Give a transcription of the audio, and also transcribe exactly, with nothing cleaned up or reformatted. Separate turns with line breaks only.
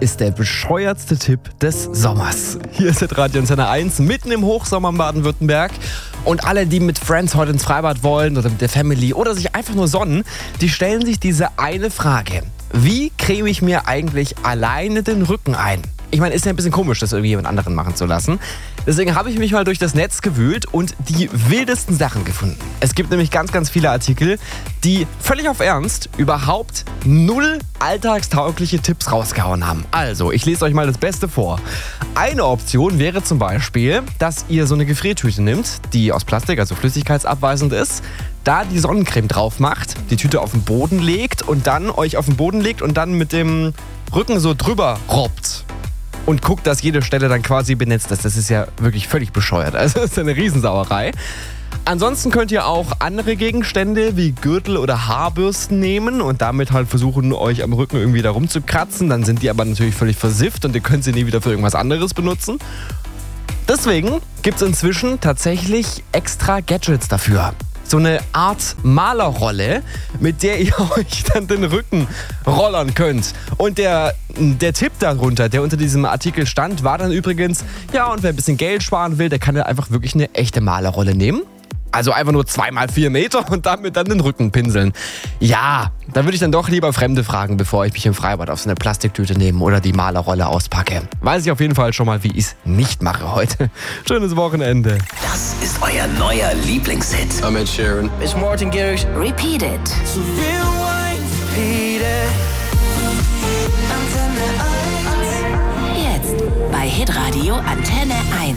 ist der bescheuertste Tipp des Sommers. Hier ist der Radio Antenne eins, mitten im Hochsommer in Baden-Württemberg. Und alle, die mit Friends heute ins Freibad wollen oder mit der Family oder sich einfach nur sonnen, die stellen sich diese eine Frage. Wie creme ich mir eigentlich alleine den Rücken ein? Ich meine, ist ja ein bisschen komisch, das irgendwie jemand anderen machen zu lassen. Deswegen habe ich mich mal durch das Netz gewühlt und die wildesten Sachen gefunden. Es gibt nämlich ganz, ganz viele Artikel, die völlig auf Ernst überhaupt null alltagstaugliche Tipps rausgehauen haben. Also, ich lese euch mal das Beste vor. Eine Option wäre zum Beispiel, dass ihr so eine Gefriertüte nimmt, die aus Plastik, also flüssigkeitsabweisend ist, da die Sonnencreme drauf macht, die Tüte auf den Boden legt und dann euch auf den Boden legt und dann mit dem Rücken so drüber robbt. Und guckt, dass jede Stelle dann quasi benetzt ist. Das ist ja wirklich völlig bescheuert. Also das ist eine Riesensauerei. Ansonsten könnt ihr auch andere Gegenstände wie Gürtel oder Haarbürsten nehmen und damit halt versuchen, euch am Rücken irgendwie da rumzukratzen. Dann sind die aber natürlich völlig versifft und ihr könnt sie nie wieder für irgendwas anderes benutzen. Deswegen gibt es inzwischen tatsächlich extra Gadgets dafür. So eine Art Malerrolle, mit der ihr euch dann den Rücken rollern könnt. Und der, der Tipp darunter, der unter diesem Artikel stand, war dann übrigens, ja, und wer ein bisschen Geld sparen will, der kann ja einfach wirklich eine echte Malerrolle nehmen. Also einfach nur zwei mal vier Meter und damit dann den Rücken pinseln. Ja, da würde ich dann doch lieber Fremde fragen, bevor ich mich im Freibad auf so eine Plastiktüte nehme oder die Malerrolle auspacke. Weiß ich auf jeden Fall schon mal, wie ich es nicht mache heute. Schönes Wochenende.
Das ist euer neuer Lieblingshit.
I'm Ed Sheeran.
It's Martin Garrix.
Repeat it.
So rewind, repeat it. Antenne eins.
Jetzt bei Hitradio Antenne eins.